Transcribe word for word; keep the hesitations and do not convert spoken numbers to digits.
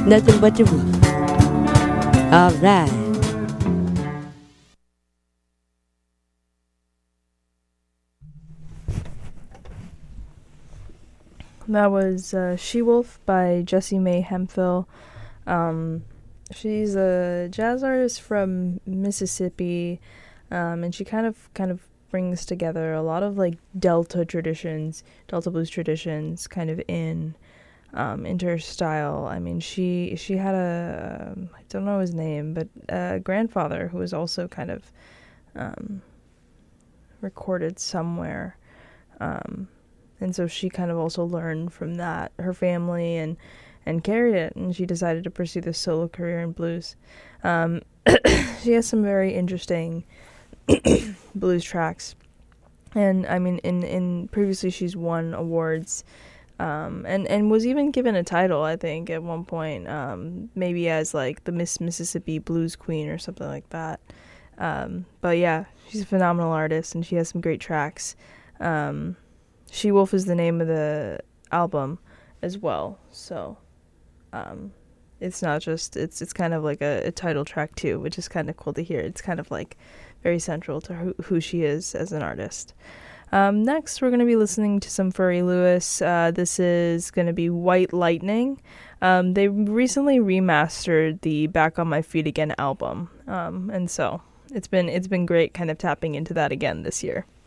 Nothing but the roof. All right. That was uh, She-Wolf by Jessie Mae Hemphill. Um, she's a jazz artist from Mississippi, um, and she kind of kind of brings together a lot of like Delta traditions, Delta blues traditions, kind of in um, into her style. I mean, she she had a um, I don't know his name, but a grandfather who was also kind of um, recorded somewhere. Um, And so she kind of also learned from that, her family, and, and carried it. And she decided to pursue this solo career in blues. Um, she has some very interesting blues tracks. And I mean, in, in previously she's won awards, um, and, and was even given a title, I think, at one point, um, maybe as like the Miss Mississippi Blues Queen or something like that. Um, but yeah, she's a phenomenal artist, and she has some great tracks. Um, She-Wolf is the name of the album as well, so um, it's not just, it's it's kind of like a, a title track too, which is kind of cool to hear. It's kind of like very central to who, who she is as an artist. Um, next, we're going to be listening to some Furry Lewis. Uh, this is going to be White Lightning. Um, they recently remastered the Back on My Feet Again album, um, and so it's been it's been great kind of tapping into that again this year.